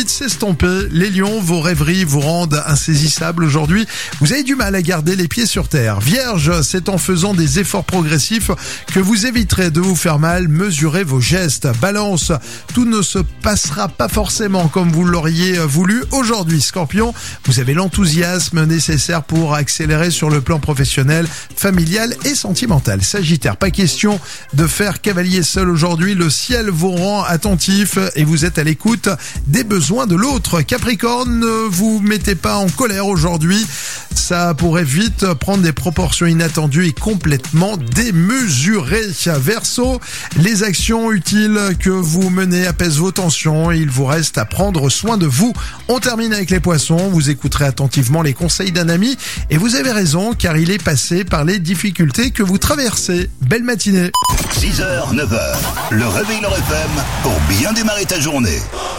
vite s'estomper. Les lions, vos rêveries vous rendent insaisissables aujourd'hui. Vous avez du mal à garder les pieds sur terre. Vierge, c'est en faisant des efforts progressifs que vous éviterez de vous faire mal. Mesurez vos gestes. Balance, tout ne se passera pas forcément comme vous l'auriez voulu aujourd'hui. Scorpion, vous avez l'enthousiasme nécessaire pour accélérer sur le plan professionnel, familial et sentimental. Sagittaire, pas question de faire cavalier seul aujourd'hui. Le ciel vous rend attentif et vous êtes à l'écoute des besoins de l'autre. Capricorne, ne vous mettez pas en colère aujourd'hui. Ça pourrait vite prendre des proportions inattendues et complètement démesurées. Verseau, les actions utiles que vous menez apaisent vos tensions et il vous reste à prendre soin de vous. On termine avec les poissons. Vous écouterez attentivement les conseils d'un ami et vous avez raison car il est passé par les difficultés que vous traversez. Belle matinée. 6h, 9h, le réveil Nord FM pour bien démarrer ta journée.